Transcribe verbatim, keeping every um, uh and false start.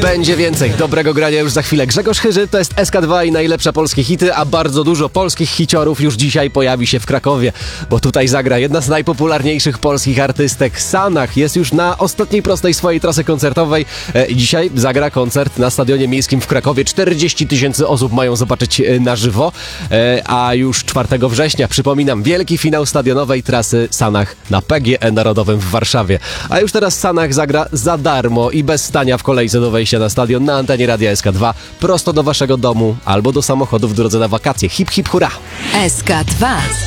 Będzie więcej. Dobrego grania już za chwilę. Grzegorz Chyży, to jest S K dwa i najlepsze polskie hity, a bardzo dużo polskich hiciorów już dzisiaj pojawi się w Krakowie, bo tutaj zagra jedna z najpopularniejszych polskich artystek, Sanach. Jest już na ostatniej prostej swojej trasy koncertowej i dzisiaj zagra koncert na Stadionie Miejskim w Krakowie. czterdzieści tysięcy osób mają zobaczyć na żywo, a już czwartego września, przypominam, wielki finał stadionowej trasy Sanach na P G E Narodowym w Warszawie. A już teraz Sanach zagra za darmo i bez stania w kolejce do wejścia na stadion na antenie Radia S K dwa, prosto do waszego domu albo do samochodu w drodze na wakacje. Hip, hip, hurra! S K dwa.